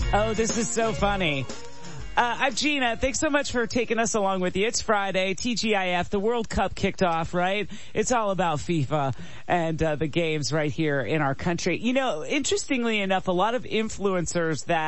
Oh, this is so funny. I'm Gina. Thanks so much for taking us along with you. It's Friday, TGIF, the World Cup kicked off, right? It's all about FIFA and the games right here in our country. You know, interestingly enough, a lot of influencers that